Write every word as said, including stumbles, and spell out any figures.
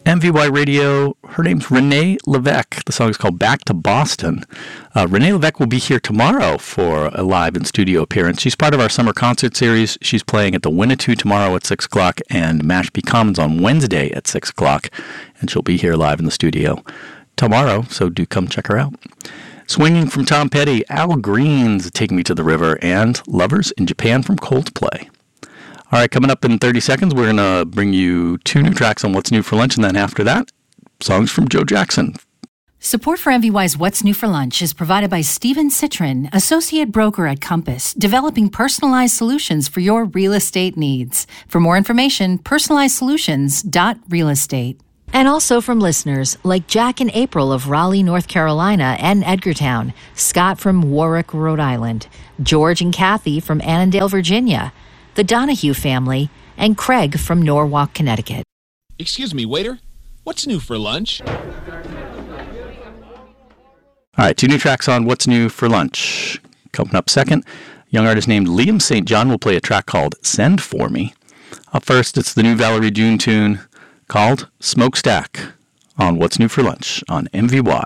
M V Y Radio. Her name's Renee Levesque. The song is called Back to Boston. Uh, Renee Levesque will be here tomorrow for a live in-studio appearance. She's part of our summer concert series. She's playing at the Winnetou tomorrow at six o'clock and Mashpee Commons on Wednesday at six o'clock. And she'll be here live in the studio tomorrow, so do come check her out. Swinging from Tom Petty, Al Green's Take Me to the River, and Lovers in Japan from Coldplay. All right, coming up in thirty seconds, we're going to bring you two new tracks on What's New for Lunch, and then after that, songs from Joe Jackson. Support for M V Y's What's New for Lunch is provided by Steven Citrin, Associate Broker at Compass, developing personalized solutions for your real estate needs. For more information, personalized solutions dot real estate. And also from listeners like Jack and April of Raleigh, North Carolina and Edgartown, Scott from Warwick, Rhode Island, George and Kathy from Annandale, Virginia, the Donahue family, and Craig from Norwalk, Connecticut. Excuse me, waiter. What's new for lunch? All right, two new tracks on What's New for Lunch. Coming up second, a young artist named Liam Saint John will play a track called Send For Me. Up first, it's the new Valerie June tune called Smokestack on What's New for Lunch on M V Y.